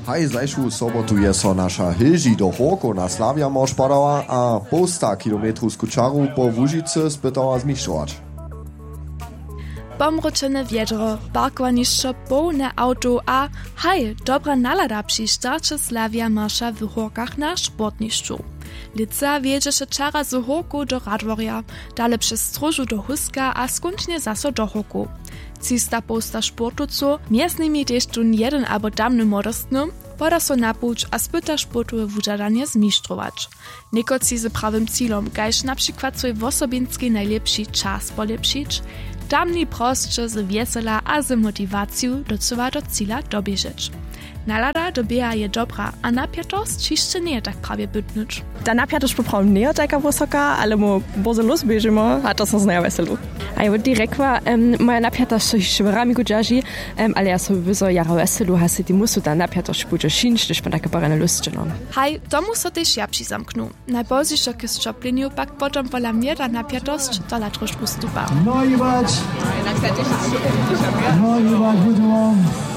Haj, zajšu sobotu je so naša Hilži do Horko na Slavia mož podała, a posta kilometru z Kuczaru po Łužice spytała zmištrować. Pomročene wiedro, parkowanišće, polne auto a haj, dobra nalada przy starcie Slavia marsza w Horkach na sportniszczu. Lica wiedzie się czara z Horku do Radworja, dalej przez Stróżu do Huska a skończnie zaso do Horku. Cista posta sportucu, między nimi też tu jeden albo damny młodostny, poda so napuć a spyta sportowe wujadanie zmištrować. Niekoci z prawym cílom, gajż na przykład swój wosobinski najlepszy czas polepszyć, damni prostsze z wiesela a z motywacją doceła do cíla dobieżeć. Nalada dobieja je dobra, a napiatost jeszcze nie je tak prawie bytnąć. Ta napiatost poprawnie nie jest taka wysoka, ale mu bardzo luz bieżymy, a to są znaja weselu. A ja direkt moja napiatost się jeszcze rami gudziaży, ale ja sobie wyzo jara weselu, a się ty musu ta napiatost pójdzie szyńć, gdyż ma takie parane lustczyną. Hej, to muszę też ja przyzamknął. Najbardziej k szczepleniu, pak potem wola mnie ta napiatost dola troszkę stupa. No i bać, budu.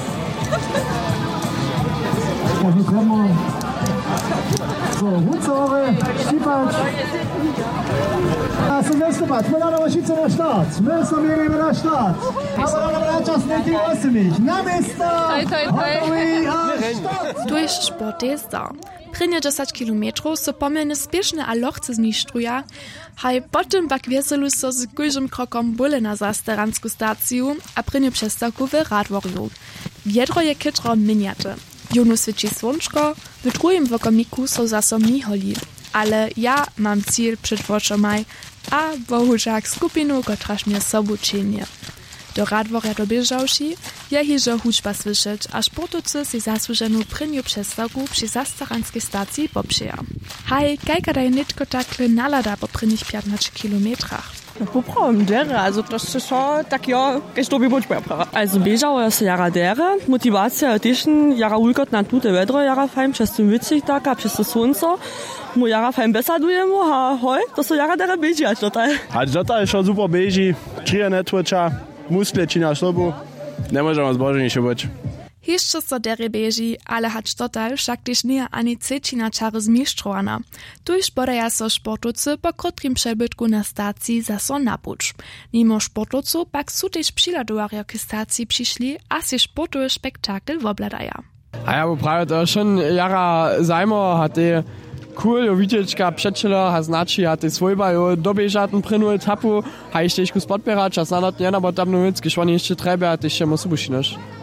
Willkommen. So, Hutzohre, Stipacz. Sylwester Bad, my na Łužice na start. My sobie jedziemy na start. Aber na czas nie ty mich. Na miejsca! Gotowi, a start! Tu jest sport jest da. Prynie 10 kilometrów so pomielne spieszne a lochce zmistruja, haj potem bak wieselu so z każdym krokom bóle na zastaransku staciju, a prynie przestawku w Radworju. Wiedro je kytro miniate. Junu swyci słonczko, w drugim wokomiku są zaso miholi. Ale ja mam cíl przed oczomaj, a bohužak skupinu, kotraż mnie sobu czynię. Do Radworja dobieżałsi, je hižo hudźba słyszeć, a sportowcy si zasłużeną pryniu przestawku przy zastaranskiej stacji popszyja. Haj, kajka daj nitko takle nalada po prynych 15 kilometrach. Poprawim dere, also das ist schon tak ja, gleich dobi bądź prawa. Also bieżało jest jara dere, motywacja też jara ulgotna tute wedro jara fajn przez tym witzig taka, przez to słońce. Mu jara fajn besser dujemy, a hoj, to są jara dere bieži až dotaj. Až dotaj schon super bieži, čije netvoča, musle čina sobu, ne możemy zbożniejsze być. Jeszcze so dere beži, ale hać total však też nie ani cecina czary zmištrowana. Tuž podaja so sportowcy po krótkim przebytku na stacji zaso napuć. Mimo sportowców pak su też przyladowaria k stacji przyszli, a się sportowy spektakel wobladaja. A ja prawie to schon jara zajmo, hat die cool, widzieczka przedczela, ha znaczy, hat die swojba dobieżatą prynu etapu, ha jeszcze spotbierać, a zanad nie, bo tam no więc, gdyż oni jeszcze trzeba, a ty się musi buszinosz.